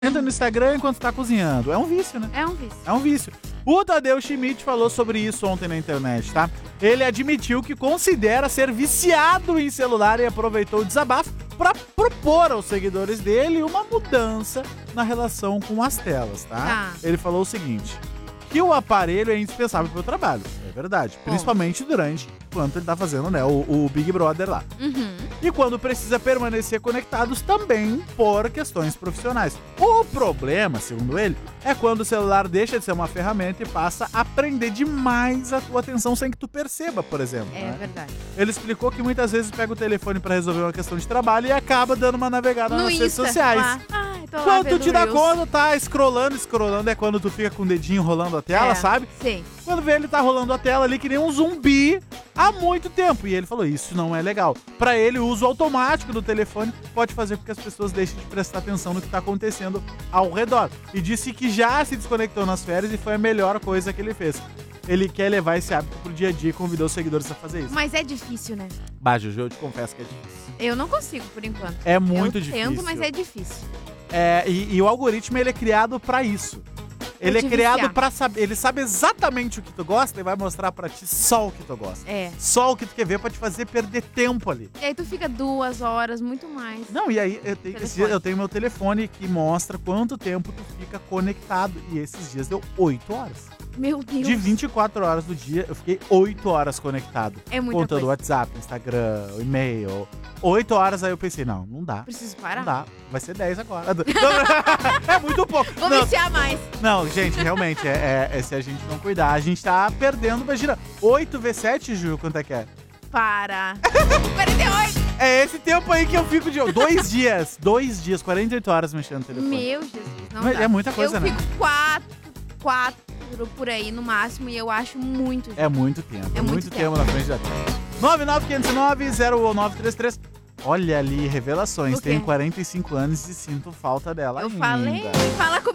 Entra no Instagram enquanto tá cozinhando. É um vício, né? É um vício. É um vício. O Tadeu Schmidt falou sobre isso ontem na internet, tá? Ele admitiu que considera ser viciado em celular e aproveitou o desabafo para propor aos seguidores dele uma mudança na relação com as telas, tá? Ele falou o seguinte, que o aparelho é indispensável para o trabalho. É verdade. Principalmente durante enquanto ele tá fazendo, né, o Big Brother lá. E quando precisa permanecer conectados também por questões profissionais. O problema, segundo ele, é quando o celular deixa de ser uma ferramenta e passa a prender demais a tua atenção sem que tu perceba, por exemplo. É verdade. Ele explicou que muitas vezes pega o telefone pra resolver uma questão de trabalho e acaba dando uma navegada nas redes sociais. Quando tu te dá conta, tá scrollando é quando tu fica com o dedinho rolando a tela, sabe? Sim. Quando vê ele tá rolando a tela ali que nem um zumbi há muito tempo. E ele falou, isso não é legal. Pra ele, o uso automático do telefone pode fazer com que as pessoas deixem de prestar atenção no que tá acontecendo ao redor. E disse que já se desconectou nas férias e foi a melhor coisa que ele fez. Ele quer levar esse hábito pro dia a dia e convidou os seguidores a fazer isso. Mas é difícil, né? Bah, Juju, eu te confesso que é difícil. Eu não consigo, por enquanto. É muito difícil. Eu tento, mas é difícil. E o algoritmo, ele é criado pra isso. Ele é criado pra saber, ele sabe exatamente o que tu gosta e vai mostrar pra ti só o que tu gosta. Só o que tu quer ver pra te fazer perder tempo ali. E aí tu fica 2 horas, muito mais. Não, e aí eu tenho meu telefone que mostra quanto tempo tu fica conectado. E esses dias deu 8 horas. Meu Deus. De 24 horas do dia, eu fiquei 8 horas conectado. É muita contando o WhatsApp, Instagram, o e-mail. 8 horas, aí eu pensei, não dá. Preciso parar? Não dá, vai ser 10 agora. É muito pouco. Vou viciar mais. Não, gente, realmente, se a gente não cuidar, a gente tá perdendo, imagina, 8 vezes 7, Ju, quanto é que é? Para. 48. É esse tempo aí que eu fico de 2 dias, 48 horas mexendo no telefone. Meu Jesus, não Mas dá. é muita coisa, né? Eu fico 4 por aí no máximo e eu acho muito. É muito tempo, É muito tempo na frente da tela. 99509-0933. Olha ali, revelações, tenho 45 anos e sinto falta dela Eu ainda. falei, fala comigo.